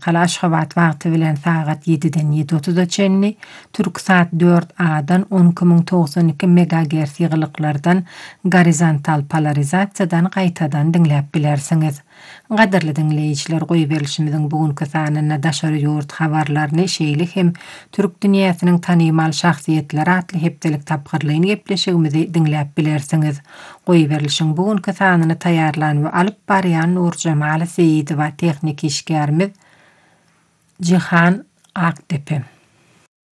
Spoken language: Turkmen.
Arkaly Aşgabat wagty bilen sagat 7-den 7:30-a çenli Türksat 4A'dan 12092 MHz ýygylyklardan gorizontal polarizasiýadan gaýtadan dinläp bilersiňiz. Gaderli dinleýijiler, goýup berilişimiziň bugünkü sanyna daşary ýurt habarlaryny şeýle hem türk dünýäsiniň tanymal şahsiýetleri atly hepdelik tapgyrlygyny gepleşigimizi dinläp bilersiňiz. Goýup berilişiň bugünkü sanyny taýýarlan we alyp barýan Nurjamal Seýidowa, tehnik işgärimiz Jihan Aktepe.